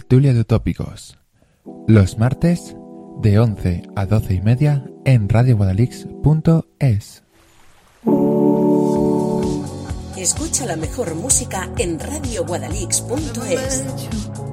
tertulia de utópicos. Los martes de 11 a 12:30 en radioguadalix.es. Escucha la mejor música en radioguadalix.es.